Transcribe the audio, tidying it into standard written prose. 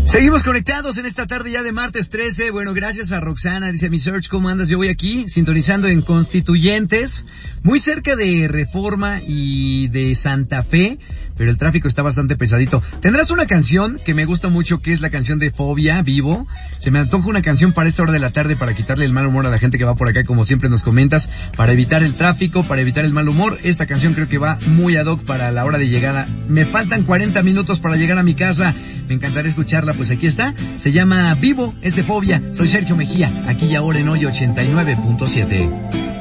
Seguimos conectados en esta tarde ya de martes 13. Bueno, gracias a Roxana. Dice mi Search, ¿cómo andas? Yo voy aquí sintonizando en Constituyentes, muy cerca de Reforma y de Santa Fe, pero el tráfico está bastante pesadito. Tendrás una canción que me gusta mucho, que es la canción de Fobia, Vivo. Se me antoja una canción para esta hora de la tarde para quitarle el mal humor a la gente que va por acá, como siempre nos comentas, para evitar el tráfico, para evitar el mal humor. Esta canción creo que va muy ad hoc para la hora de llegada. Me faltan 40 minutos para llegar a mi casa. Me encantaría escucharla, pues aquí está. Se llama Vivo, es de Fobia. Soy Sergio Mejía, aquí y ahora en Hoy 89.7.